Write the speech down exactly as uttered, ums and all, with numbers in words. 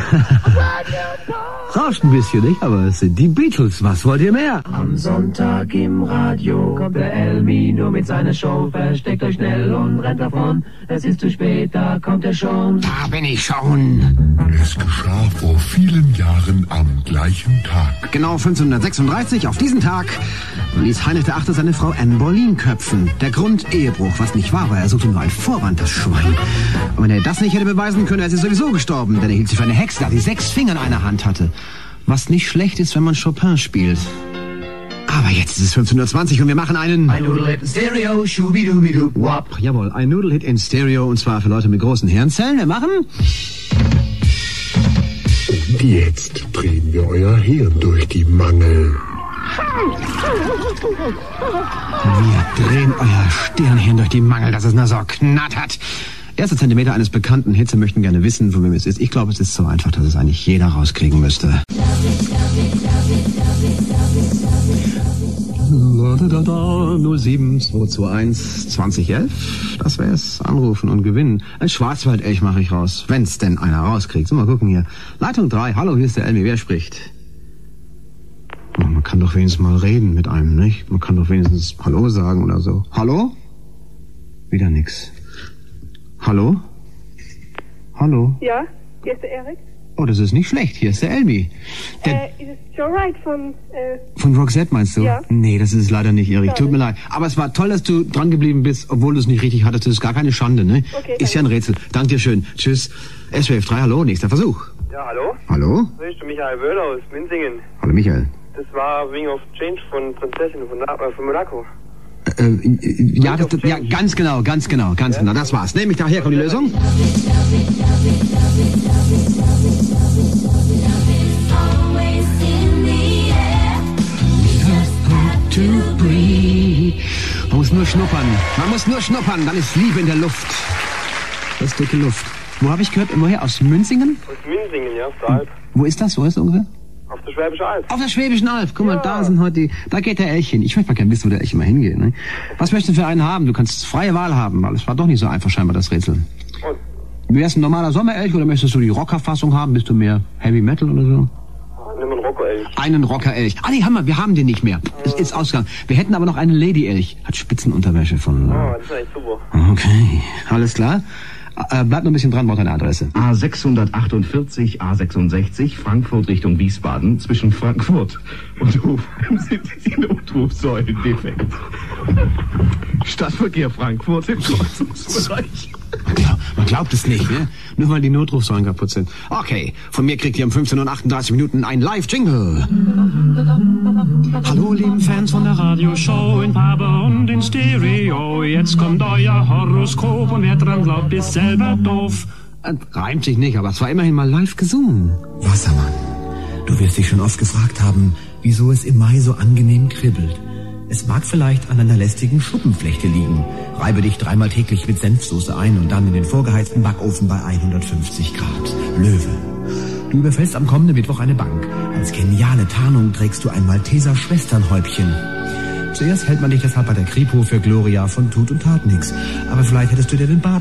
Rauscht ein bisschen, nicht? Aber es sind die Beatles. Was wollt ihr mehr? Am Sonntag im Radio kommt der Elmi nur mit seiner Show. Versteckt euch schnell und rennt davon. Es ist zu spät, da kommt er schon. Da bin ich schon. Es geschah vor vielen Jahren am gleichen Tag. Genau fünfzehnhundertsechsunddreißig, auf diesen Tag, ließ Heinrich der Achte seine Frau Anne Boleyn köpfen. Der Grund Ehebruch, was nicht wahr war. Er suchte nur ein Vorwand, das Schwein. Und wenn er das nicht hätte beweisen können, wäre sie sowieso gestorben. Denn er hielt sie für eine Hexe, da die sechs Finger in einer Hand hatte. Was nicht schlecht ist, wenn man Chopin spielt. Aber jetzt ist es fünfzehnhundertzwanzig und wir machen einen... Ein Nudelhit in Stereo, schubidubidu, wap. Jawohl, ein Nudelhit in Stereo, und zwar für Leute mit großen Hirnzellen. Wir machen... Und jetzt drehen wir euer Hirn durch die Mangel. Wir drehen euer Stirnhirn durch die Mangel, dass es nur so knattert. Erste Zentimeter eines bekannten Hits. Wir möchten gerne wissen, von wem es ist. Ich glaube, es ist so einfach, dass es eigentlich jeder rauskriegen müsste. null sieben zwei zwei eins zwanzig elf. Das wäre es. Anrufen und gewinnen. Ein Schwarzwaldelch mache ich raus. Wenn's denn einer rauskriegt. So, mal gucken hier. Leitung drei. Hallo, hier ist der Elmi. Wer spricht? Oh, man kann doch wenigstens mal reden mit einem, nicht? Man kann doch wenigstens Hallo sagen oder so. Hallo? Wieder nix. Hallo? Hallo? Ja, hier ist der Erik. Oh, das ist nicht schlecht. Hier ist der Elmi. Der Äh, ist es Joe Wright von... Äh, von Roxette meinst du? Ja. Nee, das ist es leider nicht, Erik. Schade. Tut mir leid. Aber es war toll, dass du dran geblieben bist, obwohl du es nicht richtig hattest. Das ist gar keine Schande, ne? Okay, ist ja ein Rätsel. Dank dir schön. Tschüss. S W F drei, hallo. Nächster Versuch. Ja, hallo? Hallo? Das ist der Michael Wöhler aus Minzingen. Hallo, Michael. Das war Wing of Change von Prinzessin von, Na äh, von Monaco. Äh, äh, ja, das, ja, ganz genau, ganz genau, ganz ja? genau. Das war's. Nehme ich daher, kommt die Lösung. Man muss nur schnuppern. Man muss nur schnuppern, dann ist Liebe in der Luft. Das ist dicke Luft. Wo habe ich gehört? Woher? Aus Münzingen? Aus Minzingen, ja, auf der Alp. Wo ist das? Wo ist das ungefähr? Auf der Schwäbischen Alb. Auf der Schwäbischen Alb. Guck mal, ja. da sind heute die, da geht der Elch hin. Ich möchte mal gerne wissen, wo der Elch immer hingeht. Ne? Was möchtest du für einen haben? Du kannst freie Wahl haben, weil es war doch nicht so einfach scheinbar, das Rätsel. Und? Wärst du ein normaler Sommerelch oder möchtest du die Rockerfassung haben? Bist du mehr Heavy Metal oder so? Nimm einen Rocker-Elch. Einen Rocker-Elch. Ah, nee, haben wir, wir haben den nicht mehr. Es ist ausgegangen. Wir hätten aber noch einen Lady-Elch. Hat Spitzenunterwäsche von... Oh, das ist eigentlich super. Okay, alles klar. Äh, bleib noch ein bisschen dran, braucht deine Adresse. A sechshundertachtundvierzig, A sechsundsechzig, Frankfurt Richtung Wiesbaden. Zwischen Frankfurt und Hofheim sind die Notrufsäulen defekt. Stadtverkehr Frankfurt im Kreuzungsbereich. Ja, man glaubt es nicht, ne? Nur weil die Notrufsäulen kaputt sind. Okay, von mir kriegt ihr um fünfzehn Uhr achtunddreißig Minuten ein Live-Jingle. Hallo, lieben Fans von der Radioshow in Farbe und in Stereo. Jetzt kommt euer Horoskop und wer dran glaubt, ist selber doof. Äh, reimt sich nicht, aber es war immerhin mal live gesungen. Wassermann, du wirst dich schon oft gefragt haben, wieso es im Mai so angenehm kribbelt. Es mag vielleicht an einer lästigen Schuppenflechte liegen. Reibe dich dreimal täglich mit Senfsoße ein und dann in den vorgeheizten Backofen bei hundertfünfzig Grad. Löwe. Du überfällst am kommenden Mittwoch eine Bank. Als geniale Tarnung trägst du ein Malteser Schwesternhäubchen. Zuerst hält man dich deshalb bei der Kripo für Gloria von Tut und Tat nix. Aber vielleicht hättest du dir den Bart